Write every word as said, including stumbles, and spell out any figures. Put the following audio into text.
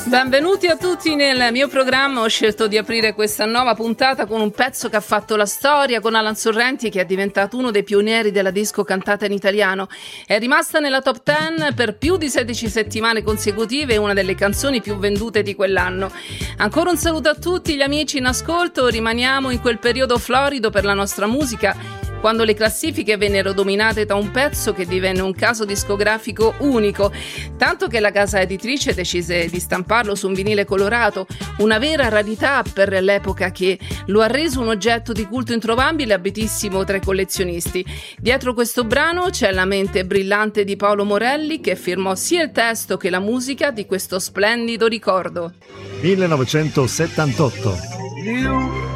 Benvenuti a tutti nel mio programma. Ho scelto di aprire questa nuova puntata con un pezzo che ha fatto la storia, con Alan Sorrenti, che è diventato uno dei pionieri della disco cantata in italiano. È rimasta nella top dieci per più di sedici settimane consecutive e una delle canzoni più vendute di quell'anno. Ancora un saluto a tutti gli amici in ascolto. Rimaniamo in quel periodo florido per la nostra musica, quando le classifiche vennero dominate da un pezzo che divenne un caso discografico unico, tanto che la casa editrice decise di stamparlo su un vinile colorato, una vera rarità per l'epoca, che lo ha reso un oggetto di culto introvabile abitissimo tra i collezionisti. Dietro questo brano c'è la mente brillante di Paolo Morelli, che firmò sia il testo che la musica di questo splendido ricordo. millenovecentosettantotto. You